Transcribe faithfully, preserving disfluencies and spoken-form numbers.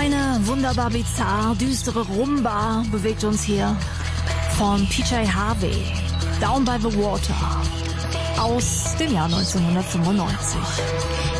Eine wunderbar bizarr düstere Rumba bewegt uns hier von P J Harvey, Down by the Water aus dem Jahr neunzehnhundertfünfundneunzig.